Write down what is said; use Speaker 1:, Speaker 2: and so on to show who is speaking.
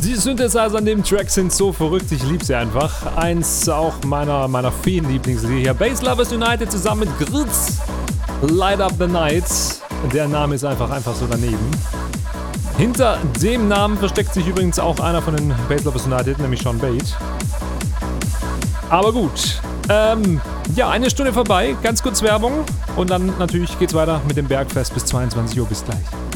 Speaker 1: Die Synthesizer an dem Track sind so verrückt, ich liebe sie einfach. Eins auch meiner vielen Lieblingslieder hier. Bass Lovers United zusammen mit Gritz. Light Up the Night. Der Name ist einfach so daneben. Hinter dem Namen versteckt sich übrigens auch einer von den Bass Lovers United, nämlich Sean Bate. Aber gut. Ja, eine Stunde vorbei. Ganz kurz Werbung. Und dann natürlich geht's weiter mit dem Bergfest bis 22 Uhr. Bis gleich.